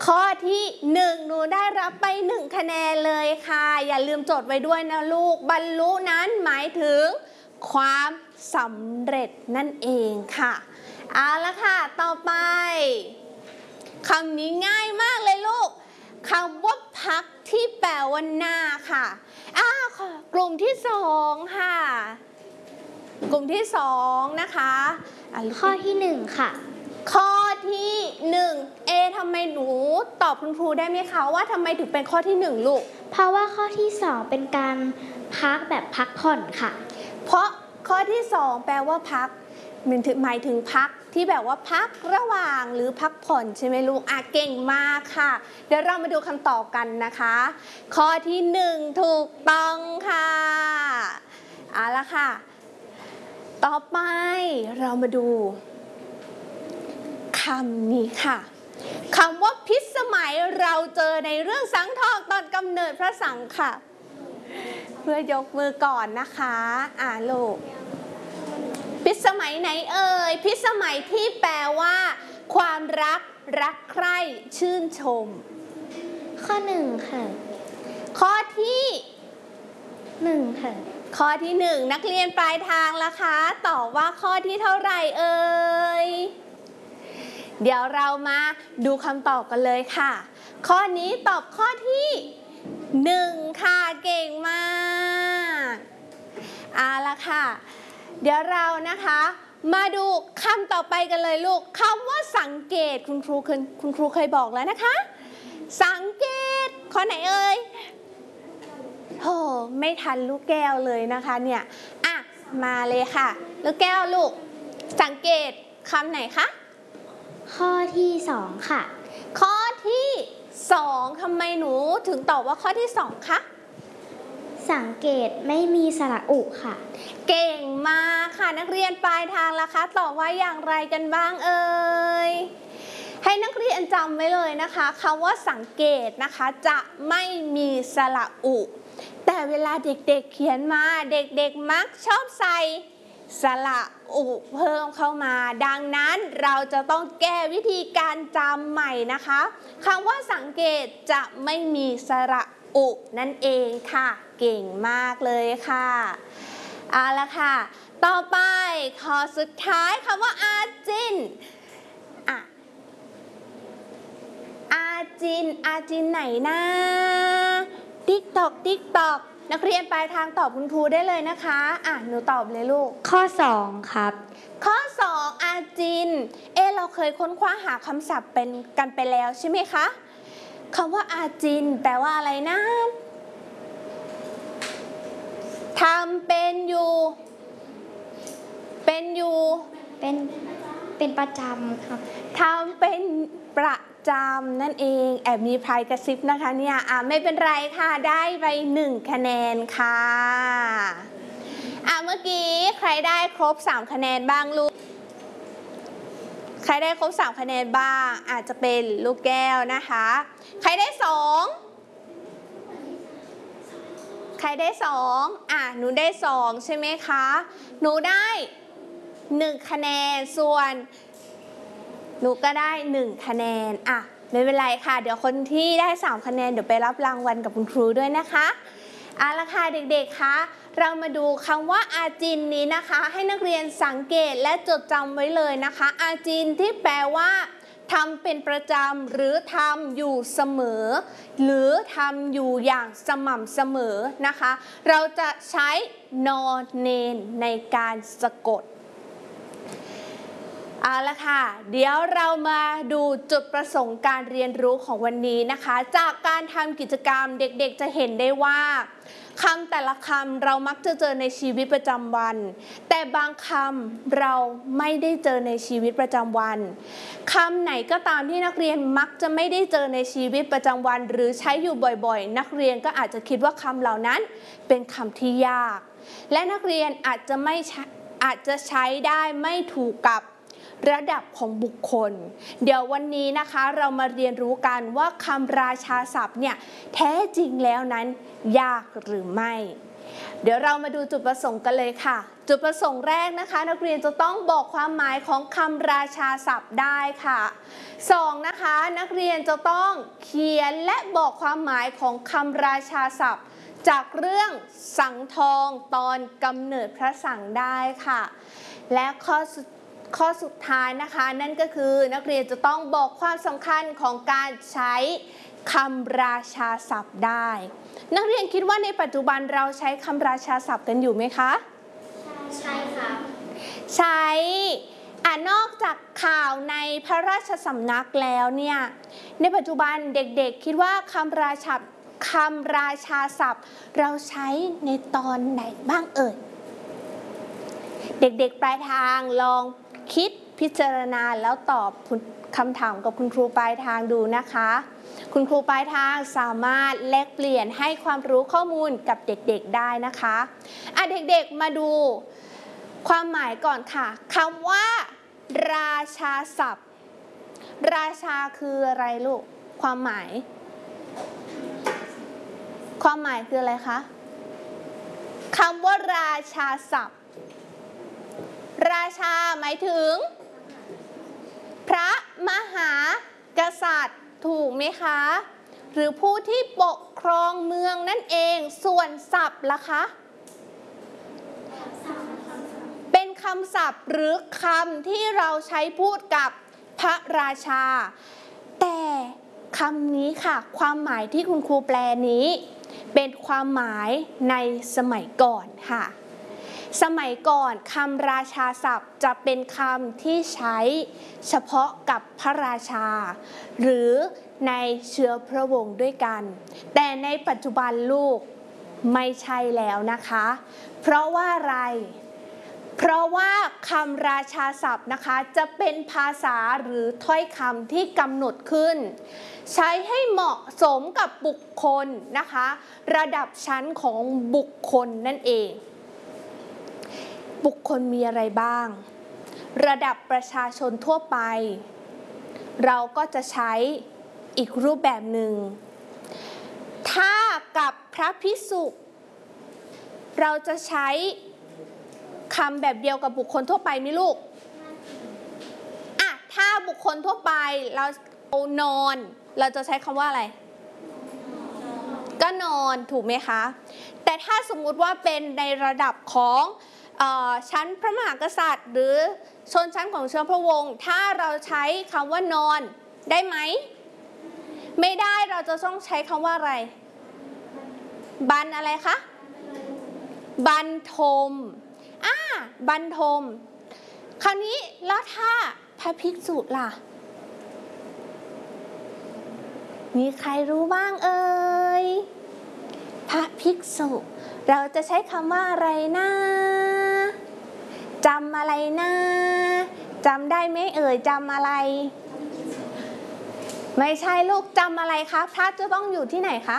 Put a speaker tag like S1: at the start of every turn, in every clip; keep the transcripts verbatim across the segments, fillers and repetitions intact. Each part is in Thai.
S1: ข้อที่หนึ่งหนูได้รับไปหนึ่งคะแนนเลยค่ะอย่าลืมจดไว้ด้วยนะลูกบรรลุนั้นหมายถึงความสำเร็จนั่นเองค่ะเอาละค่ะต่อไปคำนี้ง่ายมากเลยลูกคำว่าพักที่แปลว่าหน้าค่ะอ้าวกลุ่มที่สองค่ะกลุ่มที่สองนะคะ
S2: ข้อที่หนึ่งค่ะ
S1: ข้อที่หนึ่งเอทำไมหนูตอบคุณครูได้ไหมคะว่าทำไมถึงเป็นข้อที่หนึ่งลูก
S2: เพราะว่าข้อที่สองเป็นการพักแบบพักผ่อนค่ะ
S1: เพราะข้อที่สองแปลว่าพักหมายถึงพักที่แบบว่าพักระหว่างหรือพักผ่อนใช่ไหมลูกอ่ะเก่งมากค่ะเดี๋ยวเรามาดูคำตอบกันนะคะข้อที่หนึ่งถูกต้องค่ะเอาละค่ะต่อไปเรามาดูคำนี้ค่ะคำว่าพิสมัยเราเจอในเรื่องสังทองตอนกำเนิดพระสังฆ์ค่ะเพื่อยกมือก่อนนะคะอ่าลูกพิสมัยไหนเอ่ยพิสมัยที่แปลว่าความรักรักใคร่ชื่นชม
S2: ข้อหนึ่งค่ะ
S1: ข้อที่
S2: หนึ่งค่ะ
S1: ข้อที่หนึ่งนักเรียนปลายทางล่ะคะตอบว่าข้อที่เท่าไหร่เอ่ยเดี๋ยวเรามาดูคำตอบกันเลยค่ะข้อนี้ตอบข้อที่หนึ่งค่ะเก่งมากเอาละค่ะเดี๋ยวเรานะคะมาดูคำต่อไปกันเลยลูกคำว่าสังเกตคุณครูเคยคุณครูเคยบอกแล้วนะคะสังเกตข้อไหนเอ่ยโอ้ไม่ทันลูกแก้วเลยนะคะเนี่ยอ่ะมาเลยค่ะลูกแก้วลูกสังเกตคำไหนคะ
S2: ข้อที่สองค่ะ
S1: ข้อที่สองทำไมหนูถึงตอบว่าข้อที่สองคะ
S2: สังเกตไม่มีสระอุค่ะ
S1: เก่งมากค่ะนักเรียนปลายทางล่ะคะตอบว่าอย่างไรกันบ้างเอ่ยให้นักเรียนจำไว้เลยนะคะคำว่าสังเกตนะคะจะไม่มีสระอุแต่เวลาเด็กๆ เเขียนมาเด็กๆมักชอบใส่สระอุเพิ่มเข้ามาดังนั้นเราจะต้องแก้วิธีการจำใหม่นะคะคำว่าสังเกตจะไม่มีสระอุนั่นเองค่ะเก่งมากเลยค่ะเอาละค่ะต่อไปข้อสุดท้ายคำว่าอาจินอ่ะอาจินอาจินไหนนะติ๊กตอกติ๊กตอกนักเรียนปลายทางตอบคุณครูได้เลยนะคะอ่ะหนูตอบเลยลูก
S2: ข้อสองครับ
S1: ข้อสองอาจินเอเราเคยค้นคว้าหาคำศัพท์เป็นกันไปแล้วใช่ไหมคะคำว่าอาจินแปลว่าอะไรนะทำเป็นอยู่เป็นอยู่
S2: เป็นเป็นประจำครับ
S1: ทำเป็นประจำนั่นเองแอบมีพายกระซิบนะคะเนี่ยอ่ะไม่เป็นไรค่ะได้ไปหนึ่งคะแนนค่ะอ่ะเมื่อกี้ใครได้ครบสามคะแนนบ้างลูกใครได้ครบสามคะแนนบ้างอาจจะเป็นลูกแก้วนะคะใครได้สองใครได้สองอ่ะหนูได้สองใช่ไหมคะหนูได้หนึ่งคะแนนส่วนหนูก็ได้หนึ่งคะแนนอ่ะไม่เป็นไรค่ะเดี๋ยวคนที่ได้สามคะแนนเดี๋ยวไปรับรางวัลกับคุณครูด้วยนะคะเอาละค่ะเด็กๆคะเรามาดูคำว่าอาจินนี้นะคะให้นักเรียนสังเกตและจดจำไว้เลยนะคะอาจินที่แปลว่าทำเป็นประจำหรือทำอยู่เสมอหรือทำอยู่อย่างสม่ำเสมอนะคะเราจะใช้นอเนนในการสะกดเอาละค่ะเดี๋ยวเรามาดูจุดประสงค์การเรียนรู้ของวันนี้นะคะจากการทำกิจกรรมเด็กๆจะเห็นได้ว่าคำแต่ละคำเรามักจะเจอในชีวิตประจำวันแต่บางคำเราไม่ได้เจอในชีวิตประจำวันคำไหนก็ตามที่นักเรียนมักจะไม่ได้เจอในชีวิตประจำวันหรือใช้อยู่บ่อยๆนักเรียนก็อาจจะคิดว่าคำเหล่านั้นเป็นคำที่ยากและนักเรียนอาจจะไม่อาจจะใช้ได้ไม่ถูกกับระดับของบุคคลเดี๋ยววันนี้นะคะเรามาเรียนรู้กันว่าคำราชาศัพท์เนี่ยแท้จริงแล้วนั้นยากหรือไม่เดี๋ยวเรามาดูจุดประสงค์กันเลยค่ะจุดประสงค์แรกนะคะนักเรียนจะต้องบอกความหมายของคำราชาศัพท์ได้ค่ะสองนะคะนักเรียนจะต้องเขียนและบอกความหมายของคำราชาศัพท์จากเรื่องสังทองตอนกำเนิดพระสังได้ค่ะและข้อข้อสุดท้ายนะคะนั่นก็คือนักเรียนจะต้องบอกความสำคัญของการใช้คำราชาศัพท์ได้นักเรียนคิดว่าในปัจจุบันเราใช้คำราชาศัพท์กันอยู่ไหมคะ
S2: ใช่ค่ะ
S1: ใช้อ่านอกจากข่าวในพระราชสำนักแล้วเนี่ยในปัจจุบันเด็กๆคิดว่าคำราชาคำราชาศัพท์เราใช้ในตอนไหนบ้างเอ่ยเด็กๆปลายทางลองคิดพิจารณาแล้วตอบคำถามกับคุณครูปลายทางดูนะคะคุณครูปลายทางสามารถแลกเปลี่ยนให้ความรู้ข้อมูลกับเด็กๆได้นะคะอ่ะเด็กๆมาดูความหมายก่อนค่ะคำว่าราชาศัพท์ราชาคืออะไรลูกความหมายความหมายคืออะไรคะคำว่าราชาศัพท์ราชาหมายถึงพระมหากษัตริย์ถูกไหมคะหรือผู้ที่ปกครองเมืองนั่นเองส่วนศัพท์ล่ะคะเป็นคำศัพท์หรือคำที่เราใช้พูดกับพระราชาแต่คำนี้ค่ะความหมายที่คุณครูแปลนี้เป็นความหมายในสมัยก่อนค่ะสมัยก่อนคำราชาศัพท์จะเป็นคำที่ใช้เฉพาะกับพระราชาหรือในเชื้อพระวงศ์ด้วยกันแต่ในปัจจุบันลูกไม่ใช่แล้วนะคะเพราะว่าอะไรเพราะว่าคำราชาศัพท์นะคะจะเป็นภาษาหรือถ้อยคำที่กำหนดขึ้นใช้ให้เหมาะสมกับบุคคลนะคะระดับชั้นของบุคคลนั่นเองบุคคลมีอะไรบ้างระดับประชาชนทั่วไปเราก็จะใช้อีกรูปแบบหนึ่งถ้ากับพระภิกษุเราจะใช้คำแบบเดียวกับบุคคลทั่วไปไหมลูกอ่ะถ้าบุคคลทั่วไปเรานอนเราจะใช้คำว่าอะไรก็นอนถูกไหมคะแต่ถ้าสมมุติว่าเป็นในระดับของชั้นพระมหากษัตริย์หรือชนชั้นของเชื้อพระวงศ์ถ้าเราใช้คำว่านอนได้ไหมไม่ได้เราจะต้องใช้คำว่าอะไรบรรอะไรคะบรรทมอ่าบรรทมคราวนี้แล้วถ้าพระภิกษุล่ะมีใครรู้บ้างเอ่ยพระภิกษุเราจะใช้คำว่าอะไรนะจำอะไรนะจำได้ไหมเอ่ยจำอะไรไม่ใช่ลูกจำอะไรคะพระจะต้องอยู่ที่ไหนคะ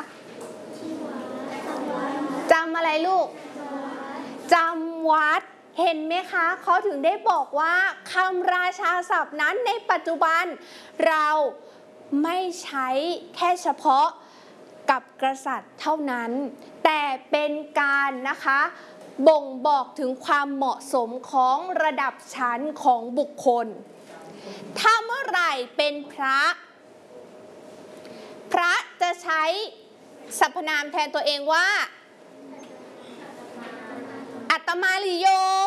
S1: จำอะไรลูกจำวัดเห็นไหมคะเขาถึงได้บอกว่าคำราชาศัพท์นั้นในปัจจุบันเราไม่ใช้แค่เฉพาะกับกษัตริย์เท่านั้นแต่เป็นการนะคะบ่งบอกถึงความเหมาะสมของระดับชั้นของบุคคลถ้าเมื่อไหร่เป็นพระพระจะใช้สรรพนามแทนตัวเองว่าอาตมาหรือโยม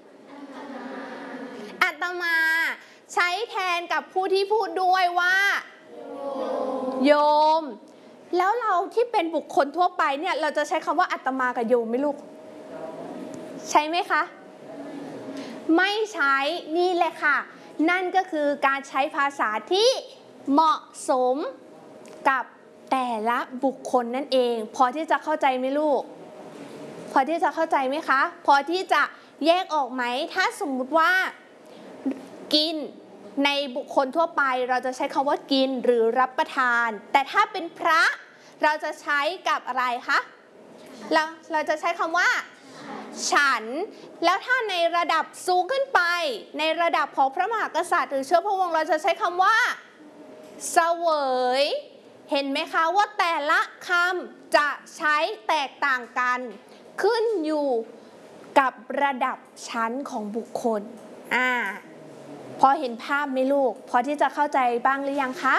S1: อาตมาใช้แทนกับผู้ที่พูดด้วยว่าโยมแล้วเราที่เป็นบุคคลทั่วไปเนี่ยเราจะใช้คำว่าอาตมากับโยมไหมลูกใช่ไหมคะไม่ใช้นี่แหละค่ะนั่นก็คือการใช้ภาษาที่เหมาะสมกับแต่ละบุคคลนั่นเองพอที่จะเข้าใจไหมลูกพอที่จะเข้าใจไหมคะพอที่จะแยกออกไหมถ้าสมมุติว่ากินในบุคคลทั่วไปเราจะใช้คำว่ากินหรือรับประทานแต่ถ้าเป็นพระเราจะใช้กับอะไรคะเราเราจะใช้คำว่าฉันแล้วถ้าในระดับสูงขึ้นไปในระดับของพระมหากษัตริย์หรือเชื้อพระวงศ์เราจะใช้คำว่าเสวยเห็นไหมคะว่าแต่ละคำจะใช้แตกต่างกันขึ้นอยู่กับระดับชั้นของบุคคลอ่าพอเห็นภาพไหมลูกพอที่จะเข้าใจบ้างหรือยังคะ